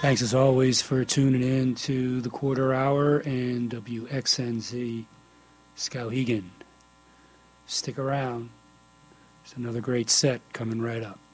Thanks as always for tuning in to the Quarter Hour and WXNZ Skowhegan. Stick around. There's another great set coming right up.